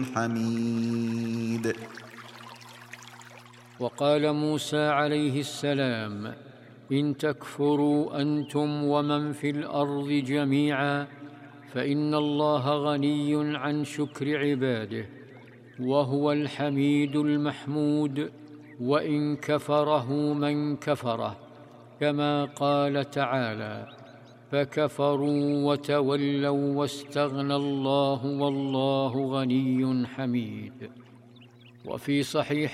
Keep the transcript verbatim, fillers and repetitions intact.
حميد. وقال موسى عليه السلام: إن تكفروا أنتم ومن في الأرض جميعا فإن الله غني عن شكر عباده، وهو الحميد المحمود، وإن كفره من كفره، كما قال تعالى: فكفروا وتولوا واستغنى الله والله غني حميد. وفي صحيح